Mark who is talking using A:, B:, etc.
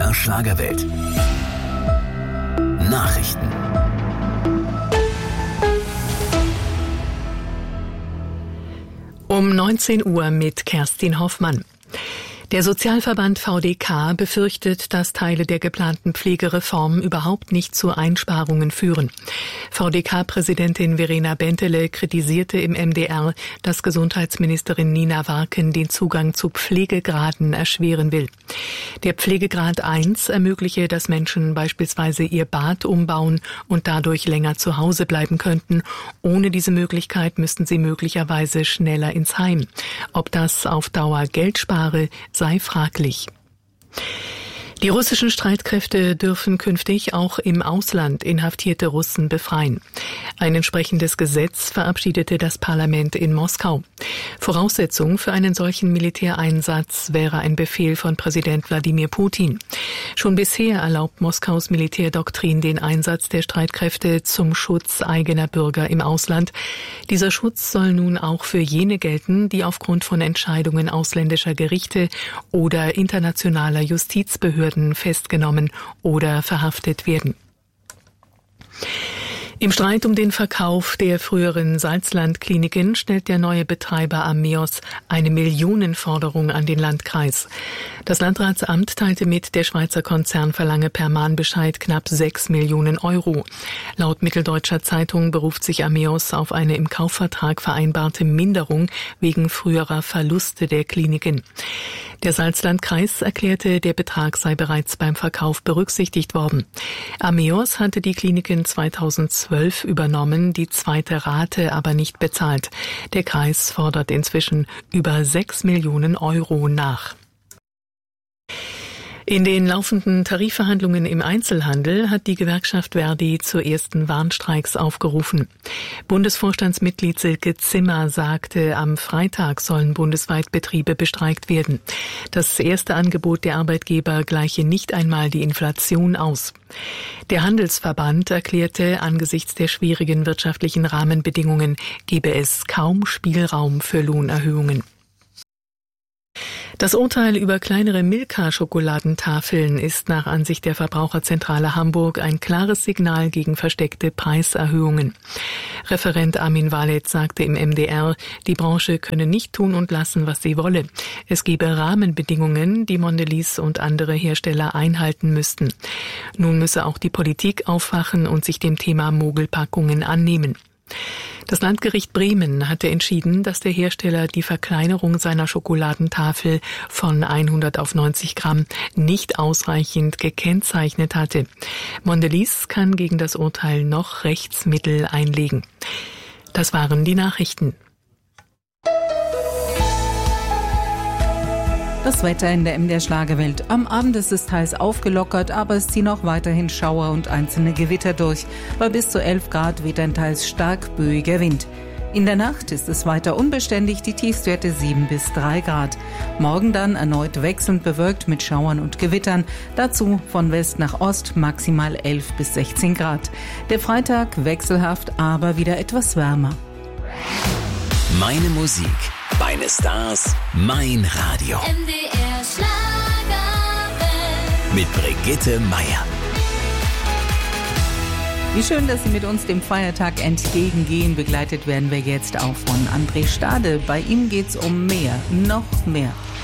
A: MDR Schlagerwelt. Nachrichten.
B: Um 19 Uhr mit Kerstin Hoffmann. Der Sozialverband VDK befürchtet, dass Teile der geplanten Pflegereform überhaupt nicht zu Einsparungen führen. VDK-Präsidentin Verena Bentele kritisierte im MDR, dass Gesundheitsministerin Nina Warken den Zugang zu Pflegegraden erschweren will. Der Pflegegrad 1 ermögliche, dass Menschen beispielsweise ihr Bad umbauen und dadurch länger zu Hause bleiben könnten. Ohne diese Möglichkeit müssten sie möglicherweise schneller ins Heim. Ob das auf Dauer Geld spare, sei fraglich. Die russischen Streitkräfte dürfen künftig auch im Ausland inhaftierte Russen befreien. Ein entsprechendes Gesetz verabschiedete das Parlament in Moskau. Voraussetzung für einen solchen Militäreinsatz wäre ein Befehl von Präsident Wladimir Putin. Schon bisher erlaubt Moskaus Militärdoktrin den Einsatz der Streitkräfte zum Schutz eigener Bürger im Ausland. Dieser Schutz soll nun auch für jene gelten, die aufgrund von Entscheidungen ausländischer Gerichte oder internationaler Justizbehörden festgenommen oder verhaftet werden. Im Streit um den Verkauf der früheren Salzland-Kliniken stellt der neue Betreiber Ameos eine Millionenforderung an den Landkreis. Das Landratsamt teilte mit, der Schweizer Konzern verlange per Mahnbescheid knapp 6 Millionen Euro. Laut Mitteldeutscher Zeitung beruft sich Ameos auf eine im Kaufvertrag vereinbarte Minderung wegen früherer Verluste der Kliniken. Der Salzlandkreis erklärte, der Betrag sei bereits beim Verkauf berücksichtigt worden. Ameos hatte die Kliniken 2012 übernommen, die zweite Rate aber nicht bezahlt. Der Kreis fordert inzwischen über 6 Millionen Euro nach. In den laufenden Tarifverhandlungen im Einzelhandel hat die Gewerkschaft Verdi zu ersten Warnstreiks aufgerufen. Bundesvorstandsmitglied Silke Zimmer sagte, am Freitag sollen bundesweit Betriebe bestreikt werden. Das erste Angebot der Arbeitgeber gleiche nicht einmal die Inflation aus. Der Handelsverband erklärte, angesichts der schwierigen wirtschaftlichen Rahmenbedingungen gebe es kaum Spielraum für Lohnerhöhungen. Das Urteil über kleinere Milka-Schokoladentafeln ist nach Ansicht der Verbraucherzentrale Hamburg ein klares Signal gegen versteckte Preiserhöhungen. Referent Armin Wallet sagte im MDR, die Branche könne nicht tun und lassen, was sie wolle. Es gebe Rahmenbedingungen, die Mondelez und andere Hersteller einhalten müssten. Nun müsse auch die Politik aufwachen und sich dem Thema Mogelpackungen annehmen. Das Landgericht Bremen hatte entschieden, dass der Hersteller die Verkleinerung seiner Schokoladentafel von 100 auf 90 Gramm nicht ausreichend gekennzeichnet hatte. Mondelez kann gegen das Urteil noch Rechtsmittel einlegen. Das waren die Nachrichten.
C: Das Wetter in der MDR Schlagerwelt. Am Abend ist es teils aufgelockert, aber es ziehen auch weiterhin Schauer und einzelne Gewitter durch. Bei bis zu 11 Grad weht ein teils stark böiger Wind. In der Nacht ist es weiter unbeständig, die Tiefstwerte 7 bis 3 Grad. Morgen dann erneut wechselnd bewölkt mit Schauern und Gewittern. Dazu von West nach Ost maximal 11 bis 16 Grad. Der Freitag wechselhaft, aber wieder etwas wärmer.
A: Meine Musik, meine Stars, mein Radio.
D: MDR Schlagerwelt.
A: Mit Brigitte Meier.
C: Wie schön, dass Sie mit uns dem Feiertag entgegengehen. Begleitet werden wir jetzt auch von André Stade. Bei ihm geht's um mehr, noch mehr.